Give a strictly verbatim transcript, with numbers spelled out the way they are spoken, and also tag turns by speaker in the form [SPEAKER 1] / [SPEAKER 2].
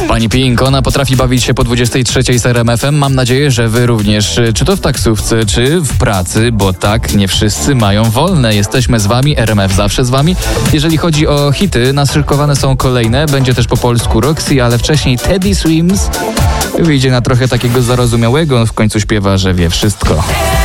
[SPEAKER 1] Pani Pink, ona potrafi bawić się po dwudziestej trzeciej z R M F em. Mam nadzieję, że wy również, czy to w taksówce, czy w pracy, bo tak, nie wszyscy mają wolne. Jesteśmy z wami, R M F zawsze z wami. Jeżeli chodzi o hity, naszykowane są kolejne. Będzie też po polsku Roxy, ale wcześniej Teddy Swims wyjdzie na trochę takiego zarozumiałego. W końcu śpiewa, że wie wszystko.